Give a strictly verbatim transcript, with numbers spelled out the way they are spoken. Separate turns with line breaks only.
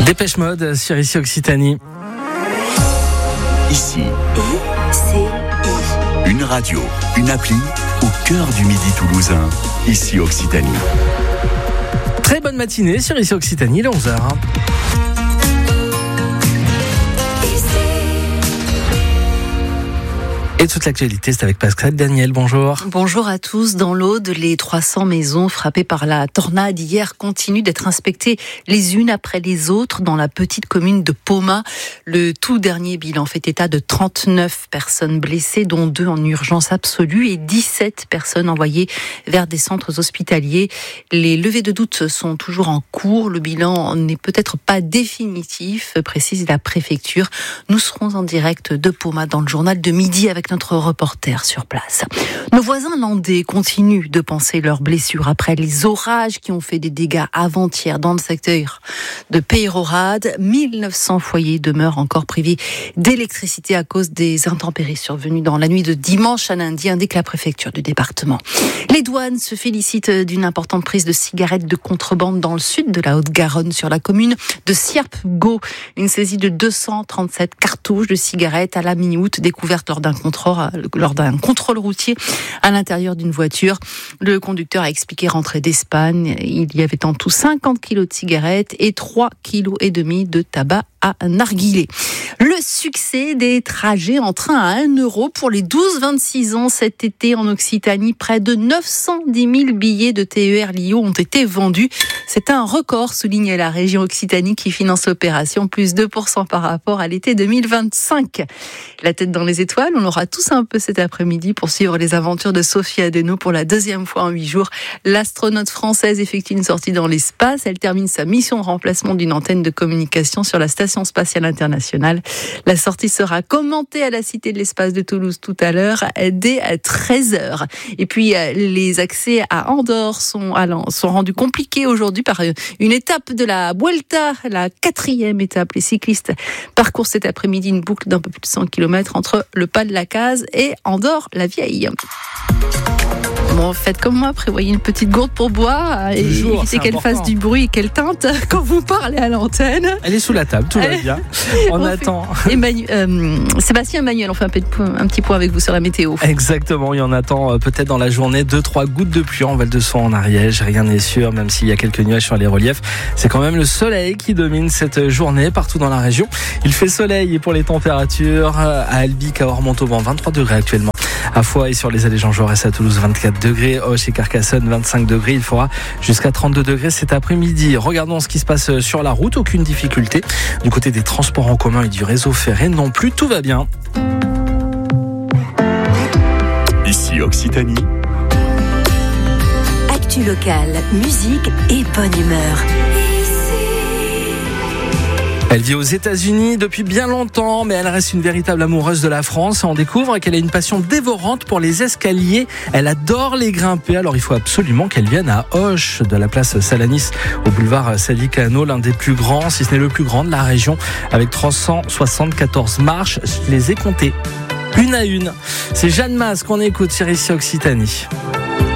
Dépêche Mode sur Ici Occitanie.
Ici,
I C I.
une radio, une appli au cœur du Midi toulousain. Ici Occitanie.
Très bonne matinée sur Ici Occitanie, il est onze heures. Et toute l'actualité, c'est avec Pascal Daniel. Bonjour.
Bonjour à tous. Dans l'Aude, les trois cents maisons frappées par la tornade hier continuent d'être inspectées les unes après les autres dans la petite commune de Pomat. Le tout dernier bilan fait état de trente-neuf personnes blessées, dont deux en urgence absolue et dix-sept personnes envoyées vers des centres hospitaliers. Les levées de doute sont toujours en cours. Le bilan n'est peut-être pas définitif, précise la préfecture. Nous serons en direct de Pomat dans le journal de midi avec notre reporter sur place. Nos voisins landais continuent de panser leurs blessures après les orages qui ont fait des dégâts avant-hier dans le secteur de Peyrehorade. mille neuf cents foyers demeurent encore privés d'électricité à cause des intempéries survenues dans la nuit de dimanche à lundi, indique la préfecture du département. Les douanes se félicitent d'une importante prise de cigarettes de contrebande dans le sud de la Haute-Garonne, sur la commune de Sierpes-Gau. Une saisie de deux cent trente-sept cartouches de cigarettes à la mi-août, découverte lors d'un contrôle lors d'un contrôle routier à l'intérieur d'une voiture. Le conducteur a expliqué rentrer d'Espagne. Il y avait en tout cinquante kilos de cigarettes et trois kilos et demi de tabac à narguilé. Le succès des trajets en train à un euro pour les douze vingt-six ans cet été en Occitanie. Près de neuf cent dix mille billets de T E R Lio ont été vendus. C'est un record, souligne la région Occitanie qui finance l'opération, plus deux pour cent par rapport à l'été deux mille vingt-cinq. La tête dans les étoiles, on aura tous un peu cet après-midi pour suivre les aventures de Sophie Adeno pour la deuxième fois en huit jours. L'astronaute française effectue une sortie dans l'espace. Elle termine sa mission de remplacement d'une antenne de communication sur la station spatiale internationale. La sortie sera commentée à la Cité de l'Espace de Toulouse tout à l'heure dès treize heures. Et puis les accès à Andorre sont, sont rendus compliqués aujourd'hui par une étape de la Vuelta, la quatrième étape. Les cyclistes parcourent cet après-midi une boucle d'un peu plus de cent kilomètres entre le Pas de la Case et Andorre-la-Vieille. Bon, faites comme moi, prévoyez une petite gourde pour boire et
Toujours,
évitez qu'elle
important.
fasse du bruit et qu'elle teinte quand vous parlez à l'antenne.
Elle est sous la table, tout va bien. On, on attend.
Emmanuel, euh, Sébastien Emmanuel, on fait un, peu de, un petit point avec vous sur la météo.
Exactement, il y en attend euh, peut-être dans la journée deux trois gouttes de pluie en Val-de-Saône, en Ariège. Rien n'est sûr, même s'il y a quelques nuages sur les reliefs. C'est quand même le soleil qui domine cette journée partout dans la région. Il fait soleil et pour les températures, à Albi, Cahors, Montauban, vingt-trois degrés actuellement. À Foix et sur les allées Jean Jaurès à Toulouse, vingt-quatre degrés. Auch et Carcassonne, vingt-cinq degrés. Il fera jusqu'à trente-deux degrés cet après-midi. Regardons ce qui se passe sur la route. Aucune difficulté. Du côté des transports en commun et du réseau ferré non plus. Tout va bien.
Ici Occitanie.
Actu locale, musique et bonne humeur.
Elle vit aux États-Unis depuis bien longtemps, mais elle reste une véritable amoureuse de la France. On découvre qu'elle a une passion dévorante pour les escaliers. Elle adore les grimper, alors il faut absolument qu'elle vienne à Auch, de la place Salanis au boulevard Sadi Carnot, l'un des plus grands, si ce n'est le plus grand de la région, avec trois cent soixante-quatorze marches. Je les ai comptées une à une. C'est Jeanne Mas qu'on écoute sur Ici Occitanie.